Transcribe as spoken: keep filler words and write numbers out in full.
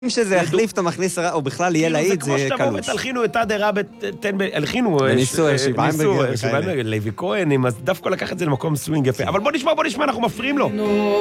אם שזה יחליף את המכניס הרע, או בכלל יהיה להיט, זה קלוש. זה כמו שתבוא ותלחינו את עדרה, הלחינו... בניסוי, שבעיינברגר. לוי כהן, אז דווקא לקח את זה למקום סווינג יפה. אבל בוא נשמע, בוא נשמע, אנחנו מפריעים לו.